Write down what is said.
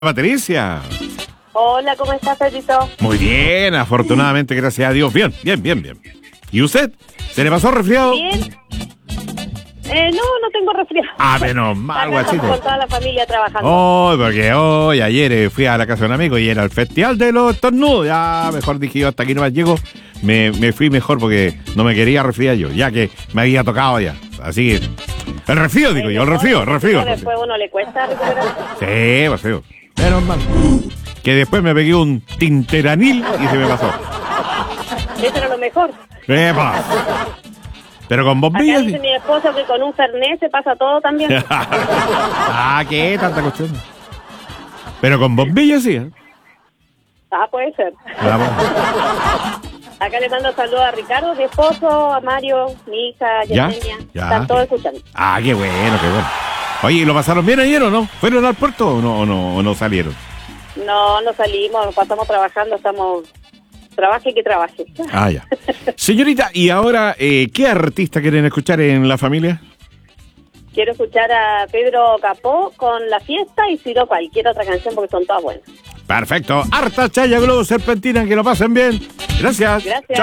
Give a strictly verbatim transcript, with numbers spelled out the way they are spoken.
Patricia. Hola, ¿cómo estás, Pedrito? Muy bien, afortunadamente, gracias a Dios. Bien, bien, bien, bien. ¿Y usted? ¿Se le pasó resfriado? Bien. Eh, no, no tengo resfriado. Ah, menos mal, Acá guachito. con toda la familia trabajando. Oh, porque hoy, ayer eh, fui a la casa de un amigo y era el festival de los estornudos. Ya, mejor dije yo, hasta aquí nomás llego. Me, me fui mejor porque no me quería resfriar yo, ya que me había tocado ya. Así que, el resfrío, digo yo, el resfrío, el resfrío. Después uno le cuesta recuperarse. Sí, pues sí. Menos mal. Que después me pegué un tinteranil y se me pasó. Eso era lo mejor. ¡Epa! Pero con Acá bombillas. dice mi esposo que con un fernet se pasa todo también. Ah, ¿qué? Tanta cuestión. Pero con bombillas sí, ¿eh? Ah, puede ser. Vamos. Acá le mando saludos a Ricardo, mi esposo, a Mario, mi hija, ¿Ya? Yesenia. ¿Ya? Están todos escuchando. Ah, qué bueno, qué bueno. Oye, ¿y lo pasaron bien ayer o no? ¿Fueron al puerto o no, o no, o no salieron? No, no salimos, nos pasamos trabajando, estamos... Trabaje que trabaje. Ah, ya. Señorita, ¿y ahora eh, qué artista quieren escuchar en la familia? Quiero escuchar a Pedro Capó con La Fiesta y si no cualquier otra canción porque son todas buenas. Perfecto. Harta chaya, globo, serpentina, que lo pasen bien. Gracias. Gracias.